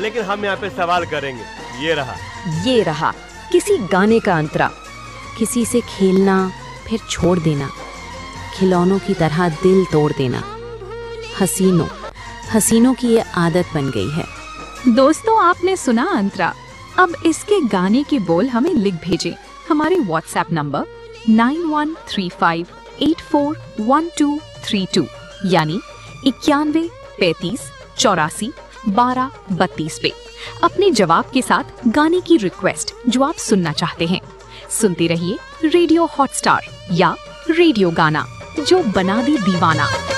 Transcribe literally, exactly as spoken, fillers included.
लेकिन हम यहाँ पे सवाल करेंगे। ये रहा ये रहा किसी गाने का अंतरा। किसी से खेलना फिर छोड़ देना, खिलौनों की तरह दिल तोड़ देना। हसीनों हसीनों की ये आदत बन गई है। दोस्तों, आपने सुना अंतरा। अब इसके गाने के बोल हमें लिख भेजें हमारे WhatsApp number nine one three five eight four one two three to यानी इक्यानवे पैंतीस चौरासी बारह बत्तीस पे अपने जवाब के साथ गाने की रिक्वेस्ट जो आप सुनना चाहते हैं। सुनते रहिए रेडियो हॉटस्टार या रेडियो गाना, जो बना दे दीवाना।